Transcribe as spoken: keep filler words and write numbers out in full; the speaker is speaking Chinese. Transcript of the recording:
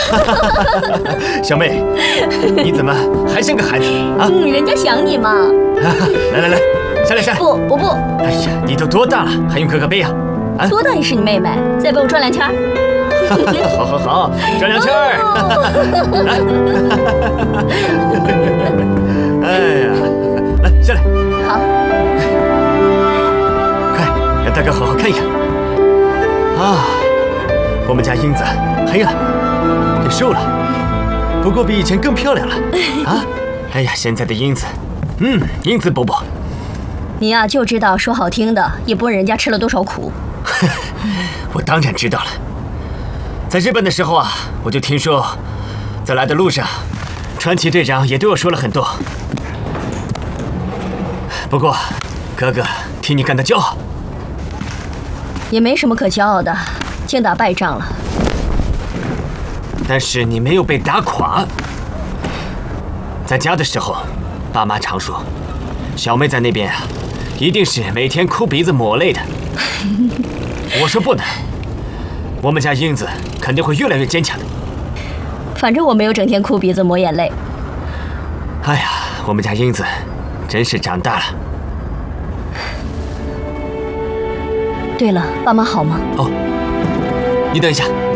小妹，你怎么还像个孩子啊？ 嗯，人家想你嘛。 来来来，下来下来。 不不不！ 哎呀，你都多大了，还用哥哥背呀？啊， 多大也是你妹妹，再背我转两圈。 好好好，转两圈儿。哎呀，来下来。 好。 快，让大哥好好看一看。啊，我们家英子黑了，也瘦了，不过比以前更漂亮了。啊，哎呀，现在的英子，嗯，英子伯伯。 你呀、啊、就知道说好听的，也不问人家吃了多少苦。 我当然知道了。在日本的时候啊，我就听说，在来的路上，川崎队长也对我说了很多。不过，哥哥替你感到骄傲。 也没什么可骄傲的，精打败仗了。 但是你没有被打垮。在家的时候，爸妈常说，小妹在那边啊，一定是每天哭鼻子抹泪的。我说不能，我们家英子肯定会越来越坚强的。 反正我没有整天哭鼻子抹眼泪。 哎呀，我们家英子真是长大了。 对了，爸妈好吗？ 哦，你等一下。